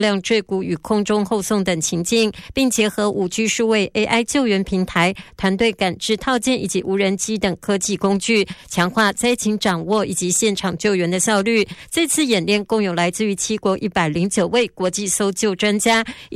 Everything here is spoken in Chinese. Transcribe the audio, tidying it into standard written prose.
量坠谷与空中后送等情境，并结合 5G 数位 AI 救援平台、团队感知套件以及无人机等科技工具，强化灾情掌握以及现场救援的效率。这次演练共有来自于7国109位国际搜救专家。